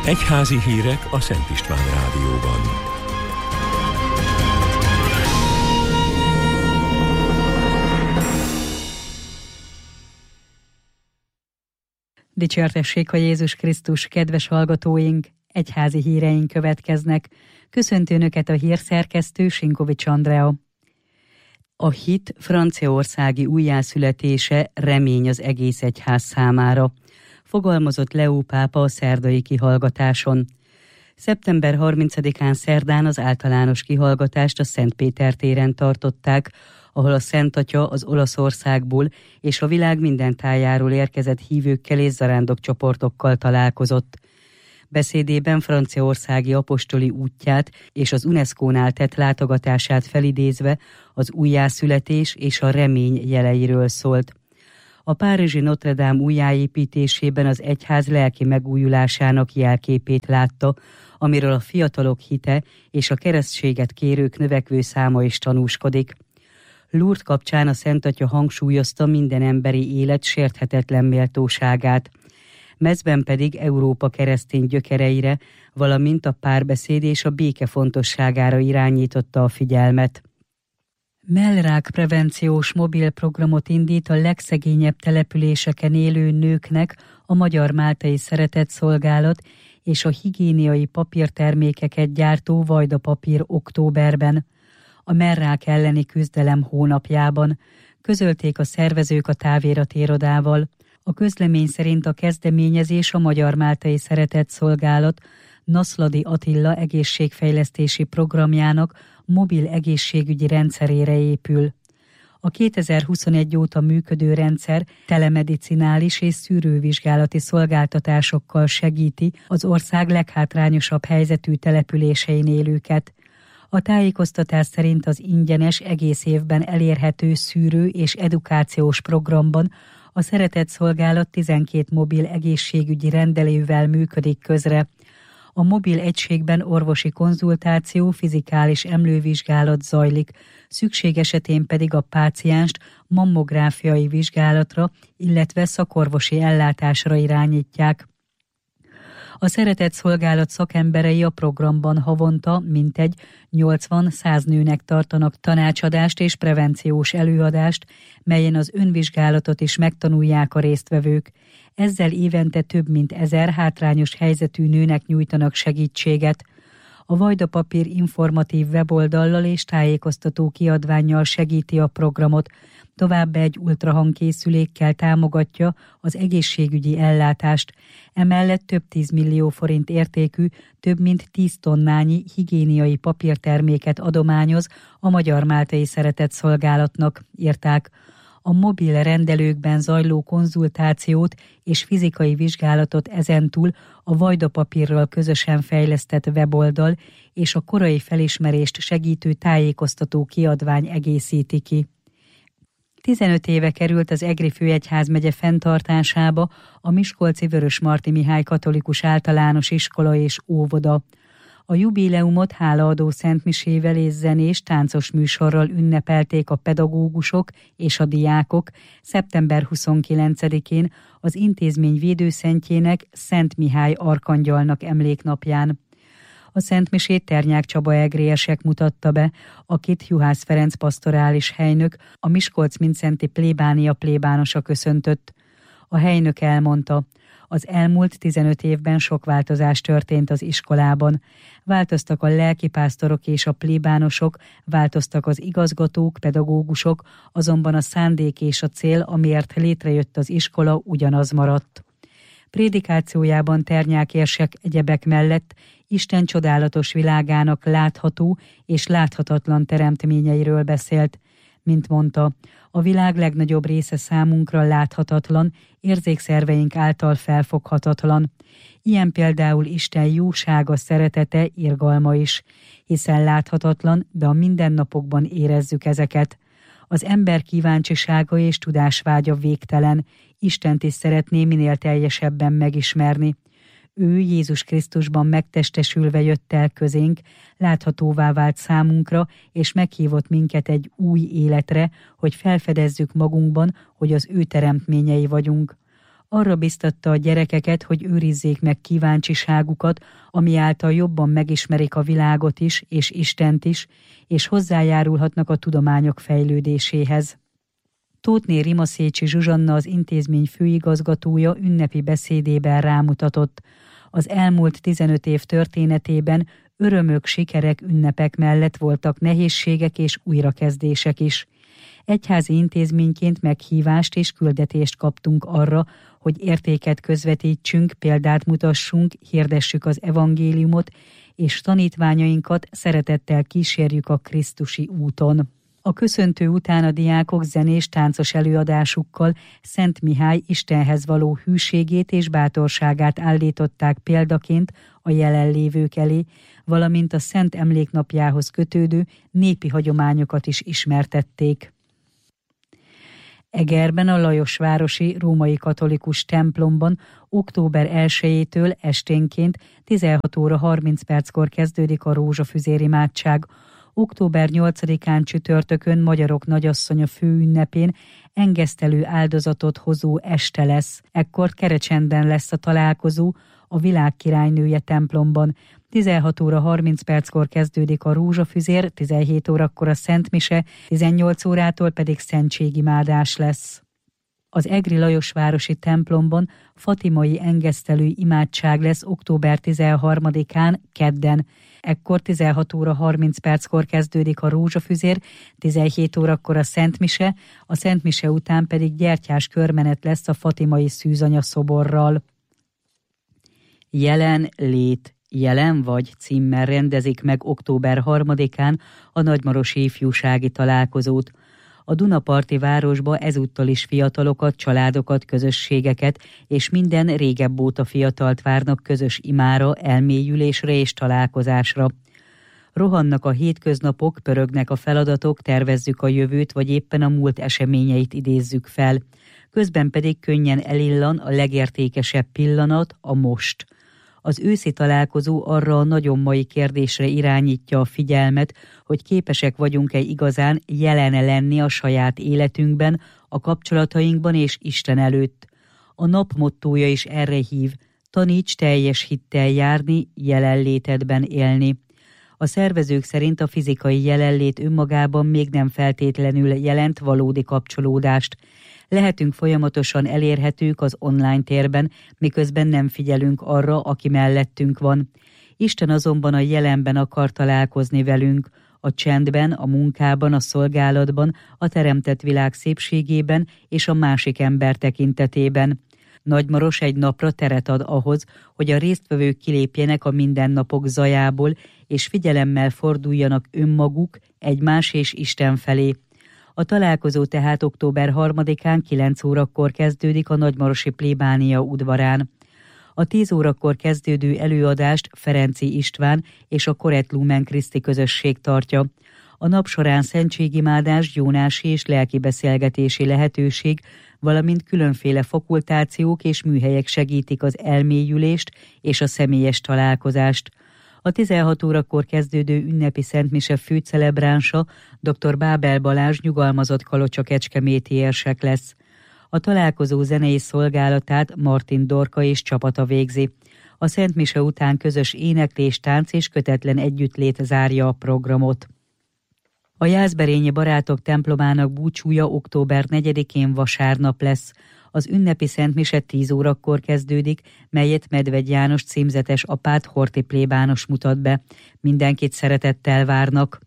Egyházi hírek a Szent István Rádióban. Dicsértessék a Jézus Krisztus, kedves hallgatóink! Egyházi híreink következnek. Köszönti Önöket a hírszerkesztő, Sinkovics Andrea. A hit franciaországi újjászületése remény az egész egyház számára, fogalmazott Leó pápa a szerdai kihallgatáson. Szeptember 30-án szerdán az általános kihallgatást a Szent Péter téren tartották, ahol a Szent Atya az Olaszországból és a világ minden tájáról érkezett hívőkkel és zarándokcsoportokkal találkozott. Beszédében franciaországi apostoli útját és az UNESCO-nál tett látogatását felidézve az újjászületés és a remény jeleiről szólt. A párizsi Notre Dame újjáépítésében az egyház lelki megújulásának jelképét látta, amiről a fiatalok hite és a keresztséget kérők növekvő száma is tanúskodik. Lourdes kapcsán a Szent Atya hangsúlyozta minden emberi élet sérthetetlen méltóságát. Mezben pedig Európa keresztény gyökereire, valamint a párbeszéd és a béke fontosságára irányította a figyelmet. Mellrák prevenciós mobil programot indít a legszegényebb településeken élő nőknek a Magyar Máltai Szeretetszolgálat és a higiéniai papírtermékeket gyártó Vajda Papír októberben, a mellrák elleni küzdelem hónapjában, közölték a szervezők a Távirati Irodával. A közlemény szerint a kezdeményezés a Magyar Máltai Szeretetszolgálat Naszladi Attila egészségfejlesztési programjának mobil egészségügyi rendszerére épül. A 2021 óta működő rendszer telemedicinális és szűrővizsgálati szolgáltatásokkal segíti az ország leghátrányosabb helyzetű településein élőket. A tájékoztatás szerint az ingyenes, egész évben elérhető szűrő és edukációs programban a Szeretetszolgálat 12 mobil egészségügyi rendelővel működik közre. A mobil egységben orvosi konzultáció, fizikális emlővizsgálat zajlik, szükség esetén pedig a pácienst mammográfiai vizsgálatra, illetve szakorvosi ellátásra irányítják. A Szeretetszolgálat szakemberei a programban havonta mintegy 80-100 nőnek tartanak tanácsadást és prevenciós előadást, melyen az önvizsgálatot is megtanulják a résztvevők. Ezzel évente több mint 1000 hátrányos helyzetű nőnek nyújtanak segítséget. A Vajda Papír informatív weboldallal és tájékoztató kiadvánnyal segíti a programot, továbbá egy ultrahangkészülékkel támogatja az egészségügyi ellátást, emellett több 10 millió forint értékű, több mint 10 tonnányi higiéniai papírterméket adományoz a Magyar Máltai Szeretetszolgálatnak, írták. A mobil rendelőkben zajló konzultációt és fizikai vizsgálatot ezentúl a Vajda Papírral közösen fejlesztett weboldal és a korai felismerést segítő tájékoztató kiadvány egészíti ki. 15 éve került az Egri főegyházmegye fenntartásába a Miskolci Vörösmarty Mihály Katolikus Általános Iskola és Óvoda. A jubileumot hálaadó szentmisével és zenés táncos műsorral ünnepelték a pedagógusok és a diákok szeptember 29-én az intézmény védőszentjének, Szent Mihály arkangyalnak emléknapján. A szentmisét Ternyák Csaba egriesek mutatta be, akit Juhász Ferenc pasztorális helynök, a Miskolc-Mindszenty plébánia plébánosa köszöntött. A helynök elmondta, az elmúlt 15 évben sok változás történt az iskolában. Változtak a lelkipásztorok és a plébánosok, változtak az igazgatók, pedagógusok, azonban a szándék és a cél, amiért létrejött az iskola, ugyanaz maradt. Prédikációjában Ternyák érsek egyebek mellett Isten csodálatos világának látható és láthatatlan teremtményeiről beszélt. Mint mondta, a világ legnagyobb része számunkra láthatatlan, érzékszerveink által felfoghatatlan. Ilyen például Isten jósága, szeretete, irgalma is, hiszen láthatatlan, de a mindennapokban érezzük ezeket. Az ember kíváncsisága és tudásvágya végtelen, Istent is szeretné minél teljesebben megismerni. Ő Jézus Krisztusban megtestesülve jött el közénk, láthatóvá vált számunkra, és meghívott minket egy új életre, hogy felfedezzük magunkban, hogy az ő teremtményei vagyunk. Arra biztatta a gyerekeket, hogy őrizzék meg kíváncsiságukat, ami által jobban megismerik a világot is, és Istent is, és hozzájárulhatnak a tudományok fejlődéséhez. Tóthné Rimaszécsi Zsuzsanna, az intézmény főigazgatója ünnepi beszédében rámutatott: az elmúlt 15 év történetében örömök, sikerek, ünnepek mellett voltak nehézségek és újrakezdések is. Egyházi intézményként meghívást és küldetést kaptunk arra, hogy értéket közvetítsünk, példát mutassunk, hirdessük az evangéliumot, és tanítványainkat szeretettel kísérjük a krisztusi úton. A köszöntő után a diákok zenés táncos előadásukkal Szent Mihály Istenhez való hűségét és bátorságát állították példaként a jelenlévők elé, valamint a Szent Emléknapjához kötődő népi hagyományokat is ismertették. Egerben a Lajosvárosi római katolikus templomban október 1-től esténként 16 óra 30 perckor kezdődik a rózsafüzér imádság. Október 8-án csütörtökön Magyarok Nagyasszonya főünnepén engesztelő áldozatot hozó este lesz. Ekkor kerecsenden lesz a találkozó a Világ királynője templomban. 16 óra 30 perckor kezdődik a rózsafüzér, 17 órakor a szentmise, 18 órától pedig szentségimádás lesz. Az egri Lajosvárosi templomban fatimai engesztelő imádság lesz október 13-án, kedden. Ekkor 16 óra 30 perckor kezdődik a rózsafüzér, 17 órakor a szentmise, a szentmise után pedig gyertyás körmenet lesz a fatimai szűzanya szoborral. Jelen lét. Jelen vagy címmel rendezik meg október 3-án a nagymarosi ifjúsági találkozót. A Dunaparti városba ezúttal is fiatalokat, családokat, közösségeket és minden régebb óta fiatalt várnak közös imára, elmélyülésre és találkozásra. Rohannak a hétköznapok, pörögnek a feladatok, tervezzük a jövőt, vagy éppen a múlt eseményeit idézzük fel. Közben pedig könnyen elillan a legértékesebb pillanat, a most. Az őszi találkozó arra a nagyon mai kérdésre irányítja a figyelmet, hogy képesek vagyunk-e igazán jelen lenni a saját életünkben, a kapcsolatainkban és Isten előtt. A nap mottója is erre hív: taníts teljes hittel járni, jelenlétedben élni. A szervezők szerint a fizikai jelenlét önmagában még nem feltétlenül jelent valódi kapcsolódást. Lehetünk folyamatosan elérhetők az online térben, miközben nem figyelünk arra, aki mellettünk van. Isten azonban a jelenben akar találkozni velünk, a csendben, a munkában, a szolgálatban, a teremtett világ szépségében és a másik ember tekintetében. Nagymaros egy napra teret ad ahhoz, hogy a résztvevők kilépjenek a mindennapok zajából, és figyelemmel forduljanak önmaguk, egymás és Isten felé. A találkozó tehát október 3-án 9 órakor kezdődik a nagymarosi plébánia udvarán. A 10 órakor kezdődő előadást Ferenczy István és a Corett Lumen Christi közösség tartja. A nap során szentségimádás, gyónási és lelki beszélgetési lehetőség, valamint különféle fakultációk és műhelyek segítik az elmélyülést és a személyes találkozást. A 16 órakor kezdődő ünnepi szentmise főcelebránsa dr. Bábel Balázs nyugalmazott kalocsa kecskeméti érsek lesz. A találkozó zenei szolgálatát Martin Dorka és csapata végzi. A szentmise után közös éneklés, tánc és kötetlen együttlét zárja a programot. A Jászberényi Barátok templomának búcsúja október 4-én vasárnap lesz. Az ünnepi szentmise 10 órakor kezdődik, melyet Medvegy János címzetes apát Horthy plébános mutat be. Mindenkit szeretettel várnak.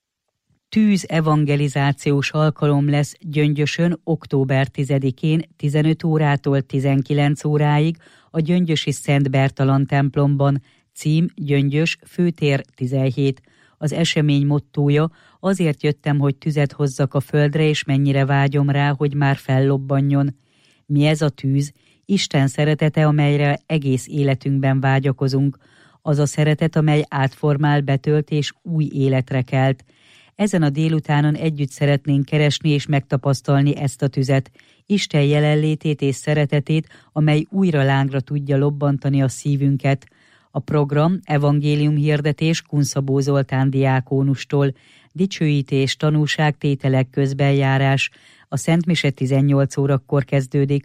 Tűz evangelizációs alkalom lesz Gyöngyösön október 10-én 15 órától 19 óráig a gyöngyösi Szent Bertalan templomban. Cím Gyöngyös, főtér 17. Az esemény mottója: azért jöttem, hogy tüzet hozzak a földre, és mennyire vágyom rá, hogy már fellobbanjon. Mi ez a tűz? Isten szeretete, amelyre egész életünkben vágyakozunk. Az a szeretet, amely átformál, betölt és új életre kelt. Ezen a délutánon együtt szeretnénk keresni és megtapasztalni ezt a tüzet, Isten jelenlétét és szeretetét, amely újra lángra tudja lobbantani a szívünket. A program evangéliumhirdetés Kunszabó Zoltán diákónustól, dicsőítés, tanúságtételek, közbenjárás. A szentmise 18 órakor kezdődik.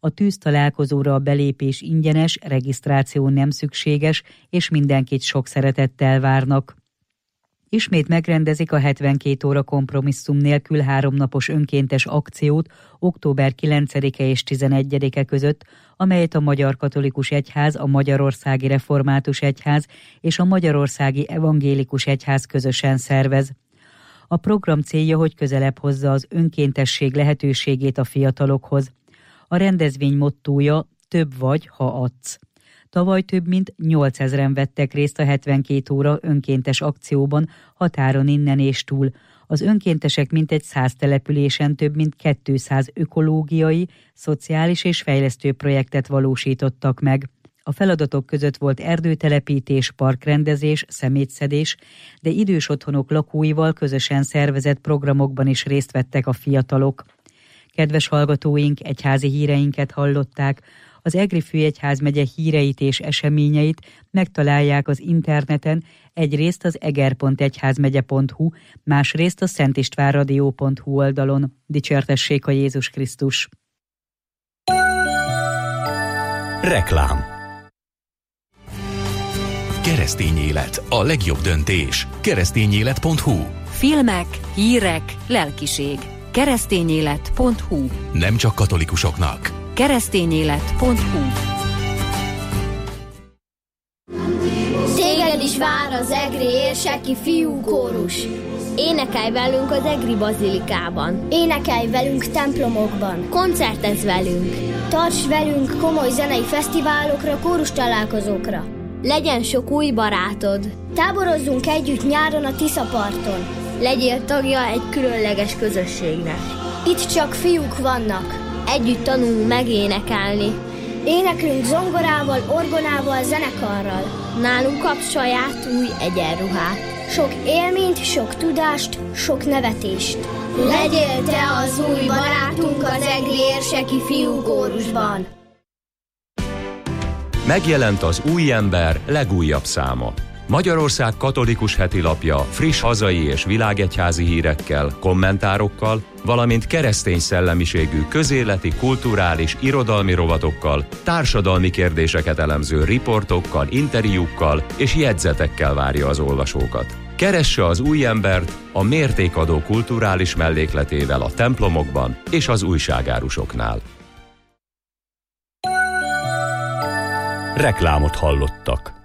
A tűztalálkozóra a belépés ingyenes, regisztráció nem szükséges, és mindenkit sok szeretettel várnak. Ismét megrendezik a 72 óra kompromisszum nélkül 3 napos önkéntes akciót október 9-e és 11-e között, amelyet a Magyar Katolikus Egyház, a Magyarországi Református Egyház és a Magyarországi Evangélikus Egyház közösen szervez. A program célja, hogy közelebb hozza az önkéntesség lehetőségét a fiatalokhoz. A rendezvény mottója: több vagy, ha adsz. Tavaly több mint 8000-en vettek részt a 72 óra önkéntes akcióban határon innen és túl. Az önkéntesek mintegy 100 településen több mint 200 ökológiai, szociális és fejlesztő projektet valósítottak meg. A feladatok között volt erdőtelepítés, parkrendezés, szemétszedés, de idős otthonok lakóival közösen szervezett programokban is részt vettek a fiatalok. Kedves hallgatóink, egyházi híreinket hallották. Az Egri Főegyházmegye híreit és eseményeit megtalálják az interneten, egyrészt az eger.egyházmegye.hu, másrészt a szentistvánradio.hu oldalon. Dicsértessék a Jézus Krisztus! Reklám. Keresztény élet, a legjobb döntés. Keresztényélet.hu. Filmek, hírek, lelkiség. Keresztényélet.hu. Nem csak katolikusoknak. Keresztényélet.hu. Téged is vár az egri érseki fiúkórus. Énekelj velünk az egri bazilikában. Énekelj velünk templomokban. Koncertezz velünk. Tarts velünk komoly zenei fesztiválokra, kórus találkozókra. Legyen sok új barátod. Táborozzunk együtt nyáron a Tiszaparton. Legyél tagja egy különleges közösségnek. Itt csak fiúk vannak. Együtt tanulunk megénekelni. Éneklünk zongorával, orgonával, zenekarral. Nálunk kapsz saját új egyenruhát. Sok élményt, sok tudást, sok nevetést. Legyél te az új barátunk az egri érseki fiúkórusban. Megjelent az Új Ember legújabb száma. Magyarország katolikus hetilapja friss hazai és világegyházi hírekkel, kommentárokkal, valamint keresztény szellemiségű közéleti, kulturális, irodalmi rovatokkal, társadalmi kérdéseket elemző riportokkal, interjúkkal és jegyzetekkel várja az olvasókat. Keresse az Új Embert a mértékadó kulturális mellékletével a templomokban és az újságárusoknál. Reklámot hallottak.